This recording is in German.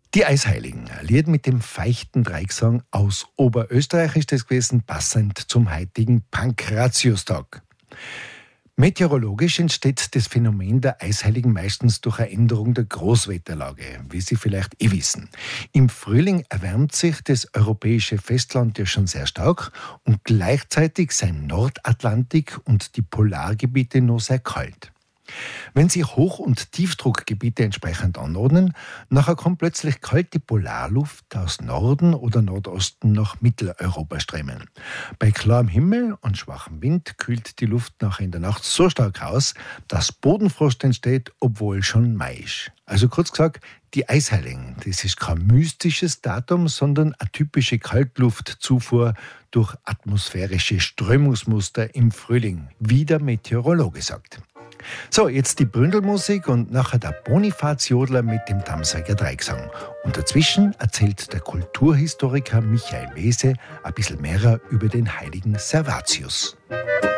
Die Eisheiligen, ein Lied mit dem feuchten Dreigesang aus Oberösterreich ist das gewesen, passend zum heutigen Pankratiustag. Meteorologisch entsteht das Phänomen der Eisheiligen meistens durch eine Änderung der Großwetterlage, wie Sie vielleicht wissen. Im Frühling erwärmt sich das europäische Festland ja schon sehr stark und gleichzeitig sein Nordatlantik und die Polargebiete noch sehr kalt. Wenn sich Hoch- und Tiefdruckgebiete entsprechend anordnen, nachher kommt plötzlich kalte Polarluft aus Norden oder Nordosten nach Mitteleuropa strömen. Bei klarem Himmel und schwachem Wind kühlt die Luft nachher in der Nacht so stark aus, dass Bodenfrost entsteht, obwohl schon Mai ist. Also kurz gesagt, die Eisheiligen, das ist kein mystisches Datum, sondern eine typische Kaltluftzufuhr durch atmosphärische Strömungsmuster im Frühling, wie der Meteorologe sagt. So, jetzt die Bründelmusik und nachher der Bonifatiodler mit dem Damsager Dreigesang. Und dazwischen erzählt der Kulturhistoriker Michael Wese ein bisschen mehr über den heiligen Servatius.